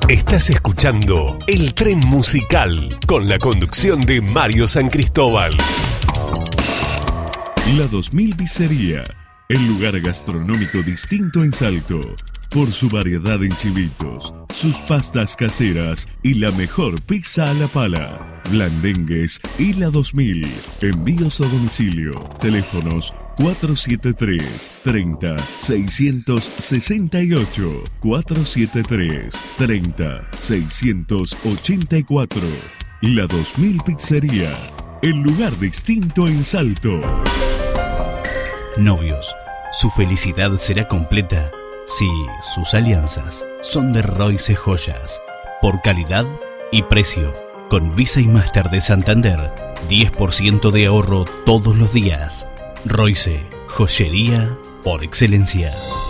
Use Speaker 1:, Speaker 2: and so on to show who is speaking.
Speaker 1: Estás escuchando El Tren Musical con la conducción de Mario San Cristóbal.
Speaker 2: La 2000 Pizzería, el lugar gastronómico distinto en Salto. Por su variedad en chivitos, sus pastas caseras y la mejor pizza a la pala. Blandengues y la 2000. Envíos a domicilio. Teléfonos 473-30-668. 473-30-684. La 2000 Pizzería, el lugar distinto en Salto.
Speaker 3: Novios, su felicidad será completa si sus alianzas son de Royce Joyas. Por calidad y precio. Con Visa y Master de Santander, 10% de ahorro todos los días. Royce, joyería por excelencia.